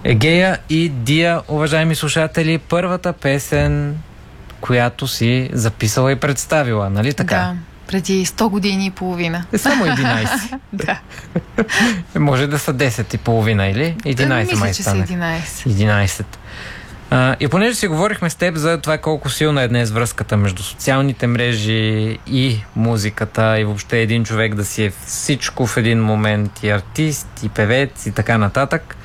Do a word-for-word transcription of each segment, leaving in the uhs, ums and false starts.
Егея и Дия, уважаеми слушатели, първата песен, която си записала и представила, нали така? Да, преди сто години и половина. Е само единайсет. Да. Може да са десет и половина или единайсет, Мисля, май че стане. са единайсет. единайсет. А, и понеже си говорихме с теб за това колко силна е днес връзката между социалните мрежи и музиката и въобще един човек да си е всичко в един момент, и артист, и певец и така нататък.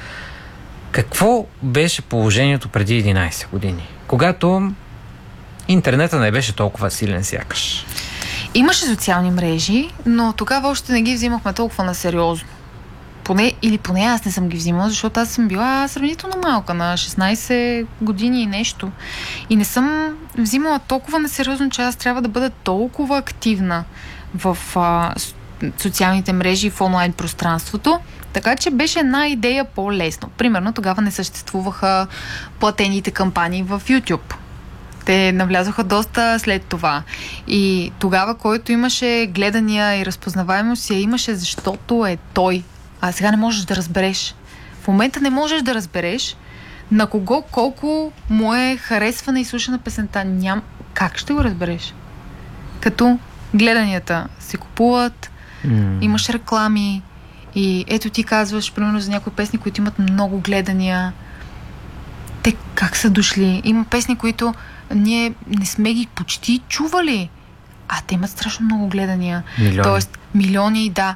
Какво беше положението преди единайсет години? Когато интернета не беше толкова силен сякаш. Имаше социални мрежи, но тогава още не ги взимахме толкова на сериозно. Поне, или поне аз не съм ги взимала, защото аз съм била сравнително малка, на шестнайсет години и нещо. И не съм взимала толкова несериозно, че аз трябва да бъда толкова активна в а, социалните мрежи и в онлайн пространството. Така че беше една идея по-лесно. Примерно тогава не съществуваха платените кампании в YouTube. Те навлязоха доста след това. И тогава, който имаше гледания и разпознаваемост, я имаше, защото е той. А сега не можеш да разбереш. В момента не можеш да разбереш на кого колко му е харесвана и слушана песента. Ням... Как ще го разбереш? Като гледанията се купуват, mm. имаш реклами и ето ти казваш, примерно за някои песни, които имат много гледания. Те как са дошли? Има песни, които ние не сме ги почти чували, а те имат страшно много гледания. Милиони. Тоест, милиони, да.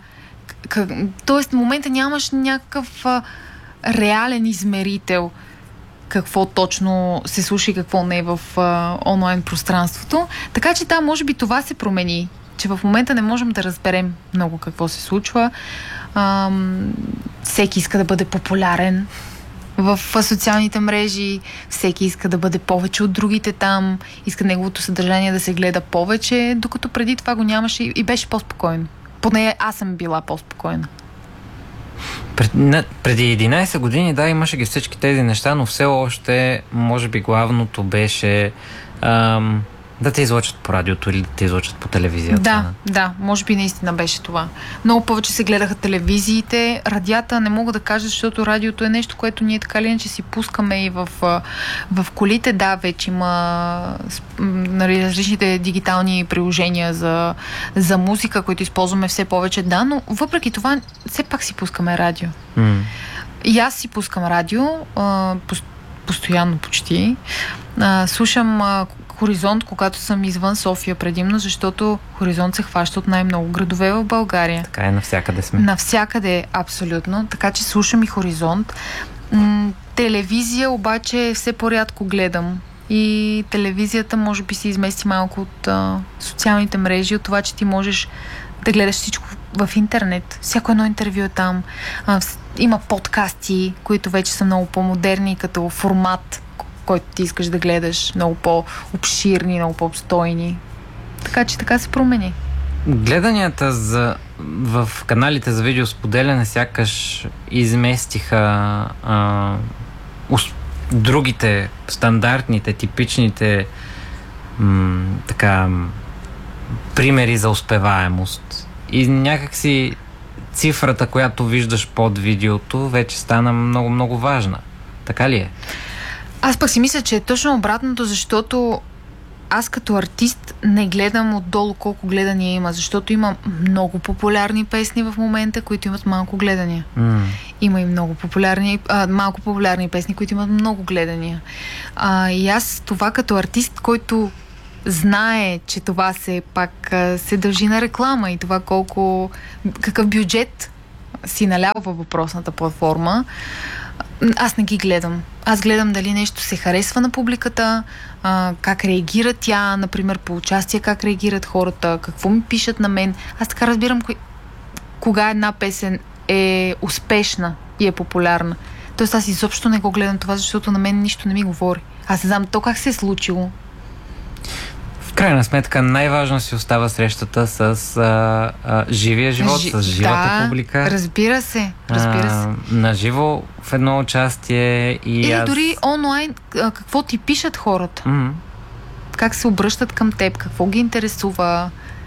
Тоест, в момента нямаш някакъв а, реален измерител какво точно се слуша и какво не е в а, онлайн пространството. Така че да, може би това се промени, че в момента не можем да разберем много какво се случва. А, всеки иска да бъде популярен в социалните мрежи, всеки иска да бъде повече от другите там, иска неговото съдържание да се гледа повече, докато преди това го нямаше и беше по-спокойно. Поне аз съм била по-спокойна. Пред, не, преди единайсет години, да, имаше ги всички тези неща, но все още, може би, главното беше ам, да те излъчат по радиото или да те излъчат по телевизията. Да, да, може би наистина беше това. Много повече се гледаха телевизиите. Радията не мога да кажа, защото радиото е нещо, което ние така или иначе си пускаме и в, в колите. Да, вече има нали, различните дигитални приложения за, за музика, които използваме все повече. Да, но въпреки това все пак си пускаме радио. Mm. И аз си пускам радио а, постоянно почти. А, слушам а, Хоризонт, когато съм извън София предимно, защото Хоризонт се хваща от най-много градове в България. Така е, навсякъде сме. Навсякъде, абсолютно. Така че слушам и Хоризонт. М- телевизия обаче все по-рядко гледам. И телевизията може би се измести малко от а, социалните мрежи, от това, че ти можеш да гледаш всичко в интернет. Всяко едно интервю е там. А, има подкасти, които вече са много по-модерни като формат, който ти искаш да гледаш, много по-обширни, много по-обстойни. Така че така се промени. Гледанията за, в каналите за видеосподеляне сякаш изместиха а, ус, другите стандартните, типичните м, така примери за успеваемост. И някакси цифрата, която виждаш под видеото, вече стана много-много важна. Така ли е? Аз пък си мисля, че е точно обратното, защото аз като артист не гледам отдолу колко гледания има, защото има много популярни песни в момента, които имат малко гледания. Mm. Има и много популярни, а, малко популярни песни, които имат много гледания. А, и аз това като артист, който знае, че това се пак а, се дължи на реклама и това колко, какъв бюджет си налява във въпросната платформа, аз не ги гледам. Аз гледам дали нещо се харесва на публиката, а, как реагира тя, например, по участие, как реагират хората, какво ми пишат на мен. Аз така разбирам кой, кога една песен е успешна и е популярна. Тоест аз изобщо не го гледам това, защото на мен нищо не ми говори. Аз не знам то как се е случило. В крайна сметка най-важно си остава срещата с а, а, живия живот, Ж... с живата да, публика. разбира се, разбира се. А, на живо в едно участие и Или аз... дори онлайн, какво ти пишат хората. Mm-hmm. Как се обръщат към теб, какво ги интересува.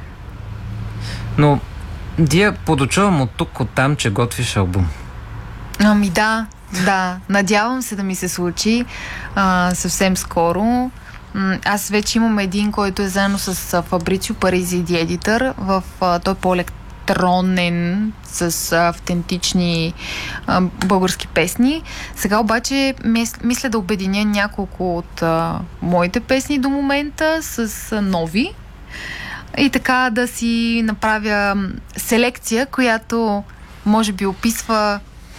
Но Дия, подочувам от тук, от там, че готвиш албум. Ами да, Да, надявам се да ми се случи а, съвсем скоро. Аз вече имам един, който е заедно с Фабрицио Паризи ди Едитър. В, а, той е по-електронен, с а, автентични а, български песни. Сега обаче мис, мисля да обединя няколко от а, моите песни до момента с а, нови. И така да си направя селекция, която може би описва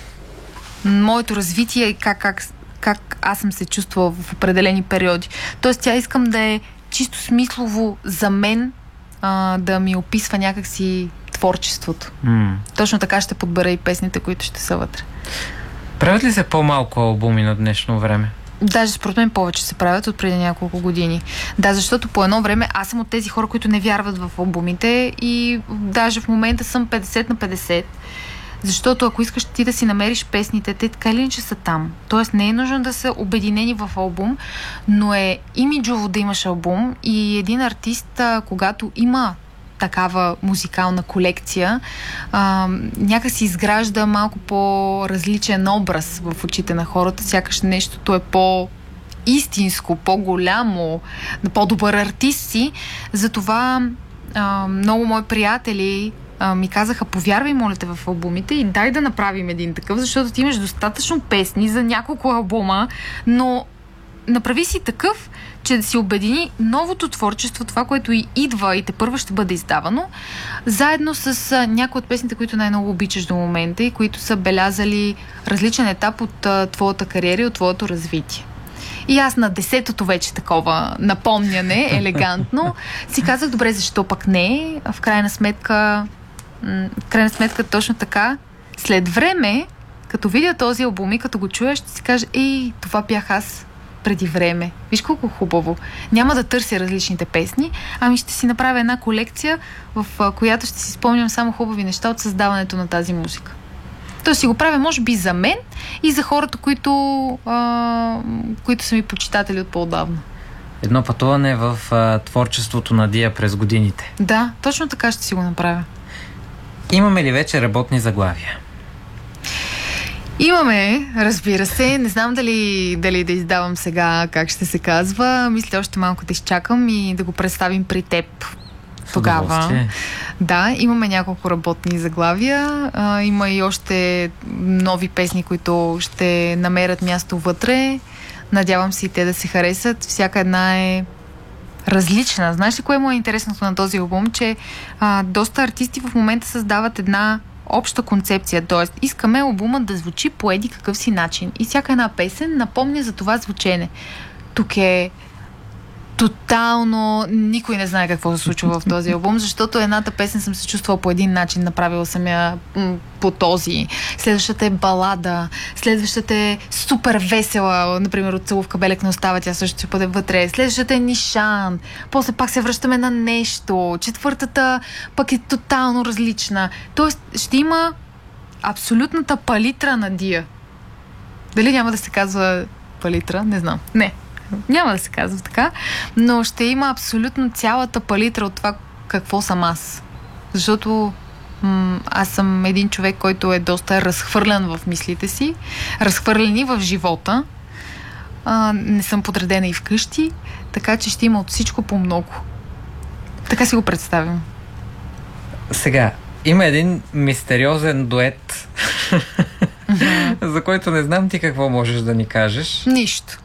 моето развитие и как, как, как аз съм се чувствала в определени периоди. Тоест тя искам да е чисто смислово за мен, а, да ми описва някакси творчеството. Mm. Точно така ще подбера и песните, които ще са вътре. Правят ли се по-малко албуми на днешно време? Даже според мен повече се правят от преди няколко години. Да, защото по едно време аз съм от тези хора, които не вярват в албумите и даже в момента съм петдесет на петдесет. Защото ако искаш ти да си намериш песните, те така или иначе са там. Тоест не е нужно да са обединени в албум, но е имиджово да имаш албум и един артист, когато има такава музикална колекция, а, някак си изгражда малко по-различен образ в очите на хората, сякаш нещото е по-истинско, по-голямо, по-добър артист си. Затова а, много мои приятели а, ми казаха, повярвай, моля те, в албумите и дай да направим един такъв, защото ти имаш достатъчно песни за няколко албума, но направи си такъв, че да си обедини новото творчество, това, което и идва и тепърва ще бъде издавано, заедно с а, някои от песните, които най-много обичаш до момента и които са белязали различен етап от а, твоята кариера и от твоето развитие. И аз на десетото вече такова напомняне, елегантно, си казах, добре, защо пък не? В крайна сметка, в крайна сметка точно така, след време, като видя този албум и като го чуя, ще си кажа, ей, това бях аз преди време. Виж колко хубаво. Няма да търся различните песни, ами ще си направя една колекция, в която ще си спомням само хубави неща от създаването на тази музика. То си го правя, може би, за мен и за хората, които, а, които са ми почитатели от по-отдавна. Едно пътуване в а, творчеството на Дия през годините. Да, точно така ще си го направя. Имаме ли вече работни заглавия? Имаме, разбира се. Не знам дали, дали да издавам сега как ще се казва. Мисля още малко да изчакам и да го представим при теб. Тогава. Да, имаме няколко работни заглавия. А, има и още нови песни, които ще намерят място вътре. Надявам се и те да се харесат. Всяка една е различна. Знаеш ли кое му е интересното на този албум? Че а, доста артисти в момента създават една обща концепция. Тоест, искаме албумът да звучи по еди какъв си начин. И всяка една песен напомня за това звучене. Тук е тотално никой не знае какво се случва в този албум, защото едната песен съм се чувствала по един начин, направила съм я м- по този. Следващата е балада, следващата е супер весела, например от Целувка белек не остава, тя също ще бъде вътре. Следващата е Нишан, после пак се връщаме на нещо, четвъртата пък е тотално различна. Тоест ще има абсолютната палитра на Дия. Дали няма да се казва палитра? Не знам. Не. Няма да се казва така, но ще има абсолютно цялата палитра от това какво съм аз. Защото м- аз съм един човек, който е доста разхвърлян в мислите си, разхвърлен и в живота. А, не съм подредена и вкъщи, така че ще има от всичко по много. Така си го представим. Сега, има един мистериозен дует, mm-hmm. за който не знам ти какво можеш да ни кажеш. Нищо.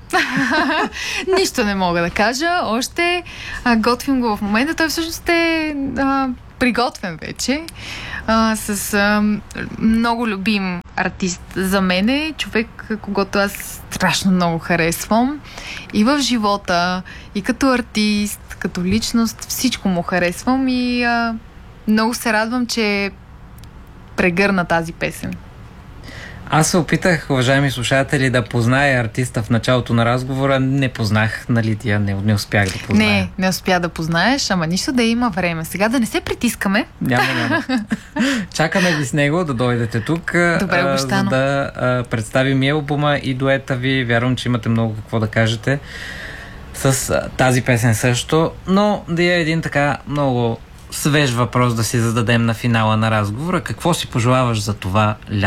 Нищо не мога да кажа. Още а, готвим го в момента. Той всъщност е а, приготвен вече. А, с а, много любим артист за мене. Човек, когото аз страшно много харесвам. И в живота, и като артист, като личност. Всичко му харесвам и а, много се радвам, че прегърна тази песен. Аз се опитах, уважаеми слушатели, да позная артиста в началото на разговора. Не познах, нали тя, не, не успях да позная. Не, не успя да познаеш, ама нищо да има време. Сега да не се притискаме. Няма, няма. Чакаме ви с него да дойдете тук, добре, а, за да а, представим и албума и дуета ви. Вярвам, че имате много какво да кажете с а, тази песен също, но да е един така много свеж въпрос да си зададем на финала на разговора. Какво си пожелаваш за това лято?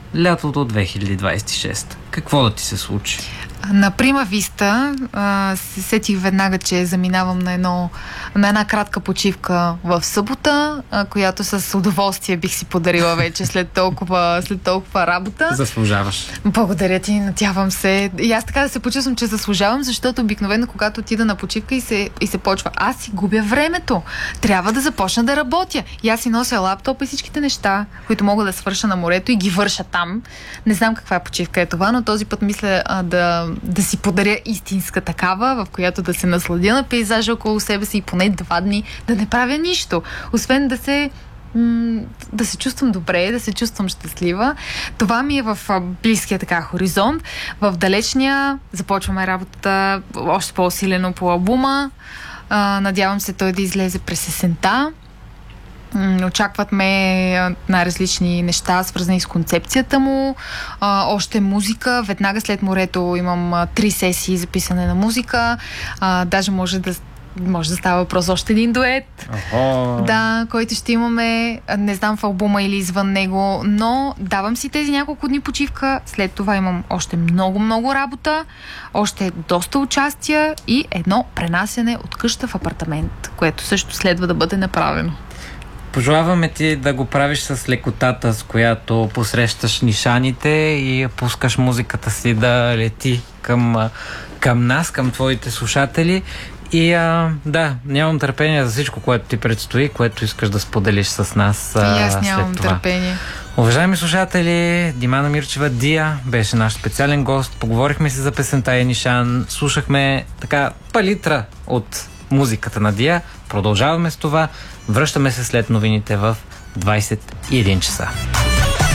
лятото две хиляди двадесет и шеста. Какво да ти се случи? На Прима Виста а, се сетих веднага, че заминавам на, едно, на една кратка почивка в събота, а, която с удоволствие бих си подарила вече след толкова, след толкова работа. Заслужаваш. Благодаря ти, надявам се. И аз така да се почувствам, че заслужавам, защото обикновено, когато отида на почивка и се, и се почва, аз си губя времето. Трябва да започна да работя. И аз си нося лаптоп и всичките неща, които мога да свърша на морето и ги върша там. Не знам каква почивка е това, но този път мисля а, да да си подаря истинска такава, в която да се насладя на пейзажа около себе си и поне два дни да не правя нищо. Освен да се м- да се чувствам добре, да се чувствам щастлива. Това ми е в близкия така хоризонт. В далечния започваме работата още по-усилено по албума. А, надявам се той да излезе през есента. Очакват ме най-различни неща, свързани с концепцията му. А, още музика. Веднага след морето имам а, три сесии за писане на музика. А, даже може да може да става въпрос още един дует. Охо. Да, който ще имаме, не знам в албума или извън него, но давам си тези няколко дни почивка. След това имам още много-много работа, още доста участия и едно пренасяне от къща в апартамент, което също следва да бъде направено. Пожелаваме ти да го правиш с лекотата, с която посрещаш нишаните и пускаш музиката си да лети към, към нас, към твоите слушатели. И а, да, нямам търпение за всичко, което ти предстои, което искаш да споделиш с нас а, и аз нямам след това. търпение. Уважаеми слушатели, Димана Мирчева Дия беше наш специален гост. Поговорихме си за песента Енишан, слушахме така палитра от музиката на Дия. Продължаваме с това. Връщаме се след новините в двадесет и един часа.